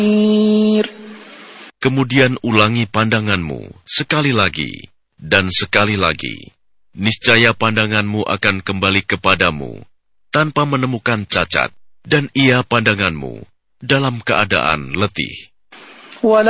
Kemudian ulangi pandanganmu sekali lagi dan sekali lagi. Niscaya pandanganmu akan kembali kepadamu tanpa menemukan cacat, dan ia pandanganmu dalam keadaan letih.